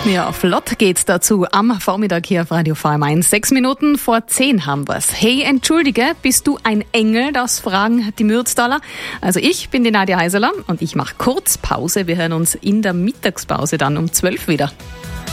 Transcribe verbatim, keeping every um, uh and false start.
Ja, flott geht's dazu am Vormittag hier auf Radio V M eins. Sechs Minuten vor zehn haben wir's. Hey, entschuldige, bist du ein Engel? Das fragen die Mürztaler. Also ich bin die Nadja Heiseler und ich mache kurz Pause. Wir hören uns in der Mittagspause dann um zwölf wieder.